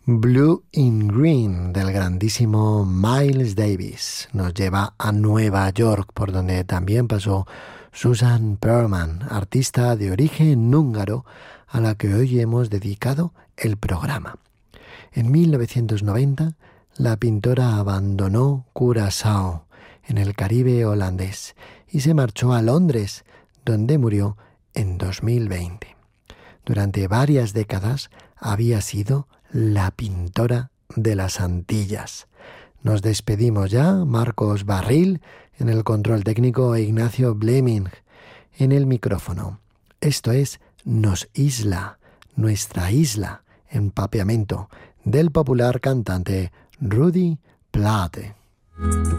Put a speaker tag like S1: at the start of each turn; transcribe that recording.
S1: Blue in Green del grandísimo Miles Davis nos lleva a Nueva York, por donde también pasó Susan Perlman, artista de origen húngaro a la que hoy hemos dedicado el programa. En 1990, la pintora abandonó Curazao, en el Caribe holandés, y se marchó a Londres, donde murió en 2020. Durante varias décadas había sido la pintora de las Antillas. Nos despedimos ya, Marcos Barril en el control técnico e Ignacio Bleming en el micrófono. Esto es Nos Isla, nuestra isla, en Papiamento, del popular cantante Rudy Plate.